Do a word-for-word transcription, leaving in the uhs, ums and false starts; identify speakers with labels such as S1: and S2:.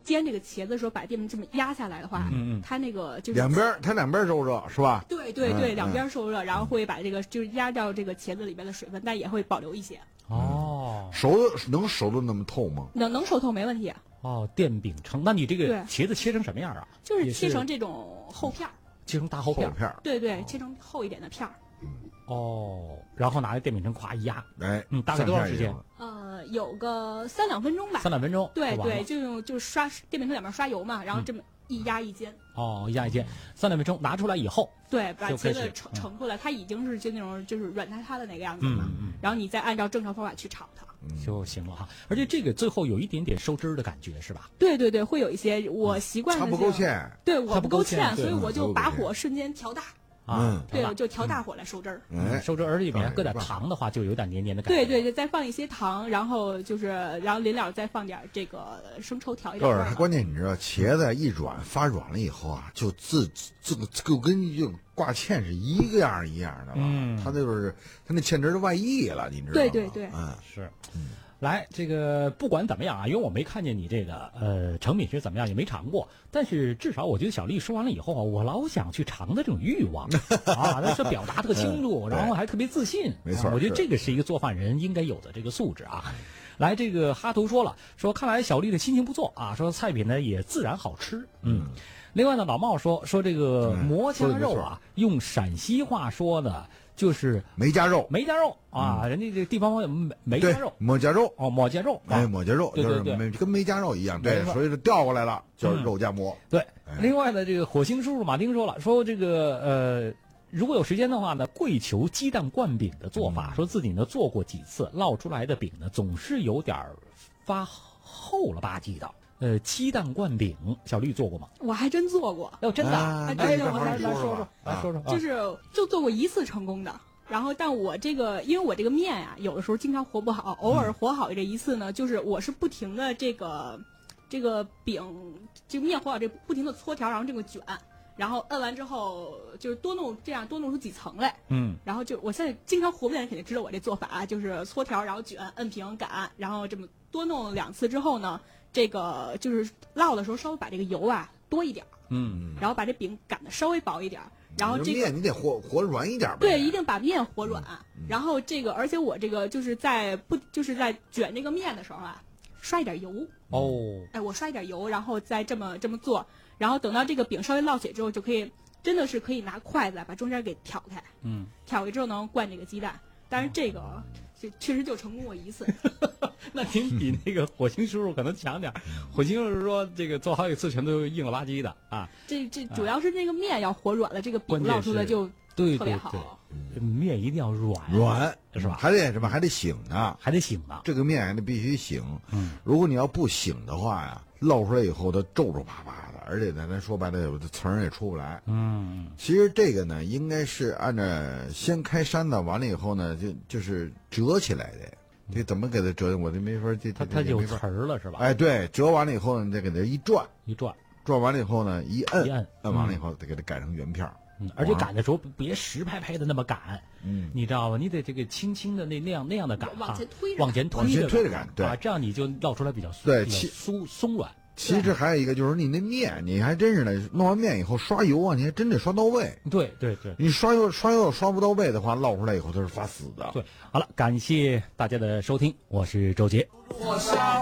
S1: 煎这个茄子的时候，把淀粉这么压下来的话，
S2: 嗯嗯，
S1: 它那个就是
S3: 两边它两边受热是吧？
S1: 对对对，
S3: 嗯、
S1: 两边受热，然后会把这个就是压掉这个茄子里边的水分，但也会保留一些。
S2: 哦，
S3: 熟的能熟的那么透吗？
S1: 能能熟透没问题。
S2: 哦，电饼铛，那你这个茄子切成什么样啊？
S1: 就是切成这种厚片儿，
S2: 切成大厚片
S3: 儿。片儿。
S1: 对对，切成厚一点的片儿。
S2: 哦，然后拿着电饼铛咵一压，
S3: 哎，
S2: 嗯，大概多长时间？
S1: 呃，有个三两分钟吧。
S2: 三两分钟。
S1: 对对，就用就是刷电饼铛两边刷油嘛，然后这么一压一煎。
S2: 嗯、哦，一压一煎，三两分钟拿出来以后，
S1: 对，把茄子盛盛出来，它已经是就那种就是软塌塌的那个样子嘛。
S2: 嗯嗯。
S1: 然后你再按照正常方法去炒它。
S2: 就行了哈，而且这个最后有一点点收汁儿的感觉，是吧？
S1: 对对对，会有一些我习惯的。
S3: 它不够芡，
S1: 对，我不够芡，所以我就把
S3: 嗯
S1: 火瞬间调大。
S2: 啊，
S1: 对，我就调大火来收汁儿。
S3: 嗯，
S2: 收汁儿，而且里面搁点糖的话，就有点黏黏的感觉。
S1: 对对对，再放一些糖，然后就是，然后临了再放点这个生抽调一点味儿。
S3: 就是，关键你知道，茄子一软发软了以后啊，就自这个就跟就挂芡是一个样一样的了。
S2: 嗯，
S3: 它就是它那芡汁的外溢了，你知道吗？
S1: 对对对，
S3: 嗯，
S2: 是。嗯，来，这个不管怎么样啊，因为我没看见你这个呃成品是怎么样，也没尝过。但是至少我觉得小丽说完了以后啊，我老想去尝的这种欲望啊，那是表达特清楚，然后还特别自信。
S3: 没错，
S2: 我觉得这个是一个做饭人应该有的这个素质啊。来，这个哈图说了，说看来小丽的心情不错啊，说菜品呢也自然好吃。嗯，另外呢，老茂说说这个馍夹肉啊，用陕西话说呢。就是
S3: 没夹肉，
S2: 没夹肉啊！嗯、人家这地方话没没夹肉，
S3: 馍夹肉
S2: 哦，馍夹肉，
S3: 哎，馍夹肉，
S2: 对对对，
S3: 就是跟没夹肉一样，对，所以就调过来了，就是肉夹馍。
S2: 对，哎、另外呢，这个火星叔叔马丁说了，说这个呃，如果有时间的话呢，跪求鸡蛋灌饼的做法，嗯、说自己呢做过几次，烙出来的饼呢总是有点发厚了吧唧的。呃，鸡蛋灌饼，小丽做过吗？
S1: 我还真做过。
S2: 哦，真的？
S1: 哎，
S2: 哎，
S1: 我
S2: 来来说说，来说说，
S1: 就是就做过一次成功的。然后，但我这个，因为我这个面呀、啊，有的时候经常和不好，偶尔和好这一次呢，就是我是不停的这个这个饼，这个面和好这不停的搓条，然后这个卷，然后摁完之后就是多弄这样多弄出几层来。
S2: 嗯。
S1: 然后就我现在经常和不了，肯定知道我这做法、啊，就是搓条，然后卷，摁平擀，然后这么多弄两次之后呢。这个就是烙的时候稍微把这个油啊多一点，
S2: 嗯，
S1: 然后把这饼擀的稍微薄一点，然后这个
S3: 面你得和和软一点呗。
S1: 对，一定把面和软。嗯、然后这个，而且我这个就是在不就是在卷这个面的时候啊，刷一点油。
S2: 哦，
S1: 哎，我刷一点油，然后再这么这么做，然后等到这个饼稍微烙起之后，就可以真的是可以拿筷子把中间给挑开。
S2: 嗯，
S1: 挑开之后能灌这个鸡蛋，但是这个。就确实就成功过一次，
S2: 那您比那个火星叔叔可能强点。火星叔叔说这个做好几次全都硬了吧唧的啊。
S1: 这这主要是那个面要和软了，这个饼烙出来就特别好。
S2: 对对对，面一定要软
S3: 软
S2: 是吧？
S3: 还得什么？还得醒呢，
S2: 还得醒呢。
S3: 这个面还得必须醒。
S2: 嗯，
S3: 如果你要不醒的话呀，烙出来以后它皱皱巴巴的，而且呢，咱说白了，有的层也出不来。
S2: 嗯，
S3: 其实这个呢，应该是按照先开山的，完了以后呢，就就是折起来的。这怎么给它折？我这没法，这
S2: 它它有词儿了是吧？
S3: 哎，对，折完了以后呢，再给它一转，
S2: 一转，
S3: 转完了以后呢，一摁，
S2: 一摁，
S3: 摁完了以后再给它擀成圆片儿。
S2: 嗯，而且擀的时候别实拍拍的那么擀，
S3: 嗯，
S2: 你知道吧？你得这个轻轻的那那样那样的擀，
S1: 往前推，
S2: 往前
S3: 推着
S2: 推
S3: 着擀，对
S2: 啊，这样你就烙出来比较
S3: 对，
S2: 酥松软。
S3: 其实还有一个就是你那面，你还真是的，弄完面以后刷油啊，你还真得刷到位。
S2: 对对对，
S3: 你刷油刷油刷不到位的话，烙出来以后它是发死的。
S2: 对，好了，感谢大家的收听，我是周杰。